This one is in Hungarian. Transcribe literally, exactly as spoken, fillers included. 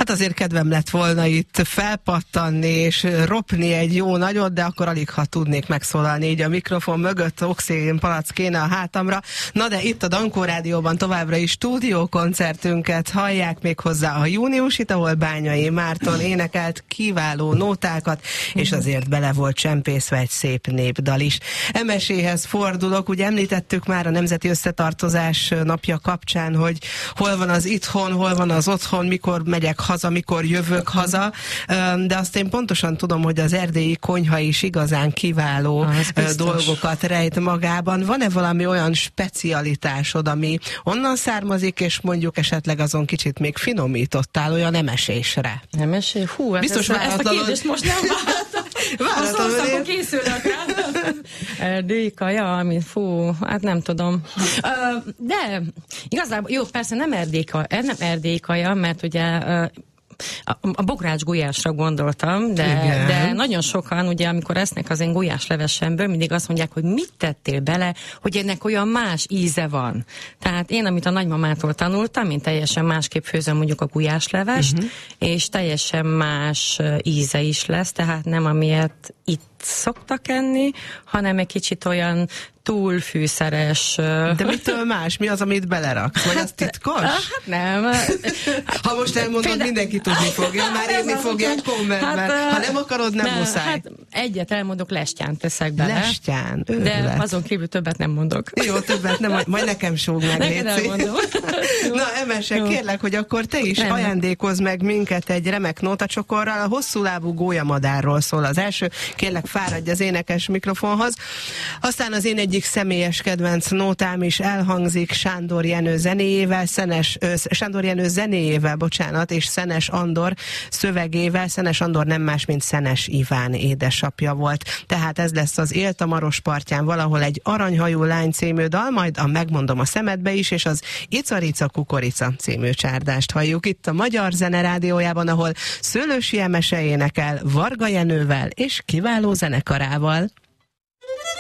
Hát azért kedvem lett volna itt felpattanni és ropni egy jó nagyot, de akkor alig, ha tudnék megszólalni így a mikrofon mögött, oxigén palack kéne a hátamra. Na de itt a Dankó Rádióban továbbra is stúdiókoncertünket hallják, még hozzá a júniusit, ahol Bányai Márton énekelt kiváló nótákat, és azért bele volt csempészve egy szép népdal is. Emeséhez fordulok, ugye említettük már a Nemzeti Összetartozás napja kapcsán, hogy hol van az itthon, hol van az otthon, mikor megyek haza, mikor jövök haza, de azt én pontosan tudom, hogy az erdélyi konyha is igazán kiváló ah, dolgokat rejt magában. Van-e valami olyan specialitásod, ami onnan származik, és mondjuk esetleg azon kicsit még finomítottál olyan emesésre? Emesé? Hú, hát biztos ezt, ezt a kérdést most nem vártam. A szószakon készülök rá. Erdélyi kaja, ami fú, hát nem tudom. De igazából, jó, persze nem erdélyi kaja, nem erdélyi kaja, mert ugye a, a bogrács gulyásra gondoltam, de, de nagyon sokan, ugye, amikor esznek az én gulyáslevesemből, mindig azt mondják, hogy mit tettél bele, hogy ennek olyan más íze van. Tehát én, amit a nagymamától tanultam, én teljesen másképp főzöm mondjuk a gulyáslevest, uh-huh. és teljesen más íze is lesz, tehát nem amilyet itt szoktak enni, hanem egy kicsit olyan túl fűszeres. De mitől más? Mi az, amit beleraksz? Vagy hát, az titkos? Hát nem. Ha most elmondod, Például... mindenki tudni fogja, már írni fogják kommentben. Hát, ha nem akarod, nem, nem muszáj. Hát egyet elmondok, lestyán teszek bele. Lestyán? De azon kívül többet nem mondok. Jó, többet nem, majd nekem sóg meg, létszik. Na, Emese, kérlek, hogy akkor te is nem. ajándékozz meg minket egy remek nótacsokorral. A hosszú lábú gólyamadárról szól az első. Kérlek, fáradj az énekes mikrofonhoz. Aztán az én egyik személyes kedvenc nótám is elhangzik Sándor Jenő zenéjével, Szenes, ö, Sándor Jenő zenéjével, bocsánat, és Szenes Andor szövegével. Szenes Andor nem más, mint Szenes Iván édesapja volt. Tehát ez lesz az Élt a Maros partján valahol egy Aranyhajú lány című dal, majd a Megmondom a szemedbe is, és az Icarica Kukorica című csárdást halljuk itt a Magyar Zene Rádiójában, ahol Szőlősi Emese énekel Varga Jenővel és kiváló zenekarával.